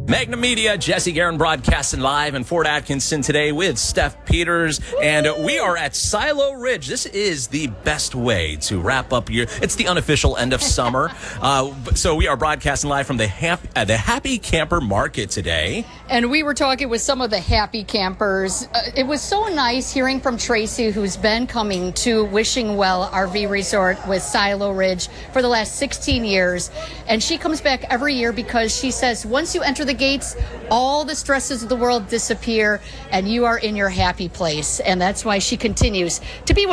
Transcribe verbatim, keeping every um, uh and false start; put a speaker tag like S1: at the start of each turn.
S1: Magna Media, Jesse Guerin broadcasting live in Fort Atkinson today with Steph Peters, and we are at Silo Ridge. This is the best way to wrap up your, it's the unofficial end of summer. uh, so we are broadcasting live from the, hap, uh, the Happy Camper Market today.
S2: And we were talking with some of the happy campers. Uh, it was so nice hearing from Tracy, who's been coming to Wishing Well R V Resort with Silo Ridge for the last sixteen years. And she comes back every year because she says once you enter the gates, all the stresses of the world disappear and you are in your happy place. And that's why she continues to be one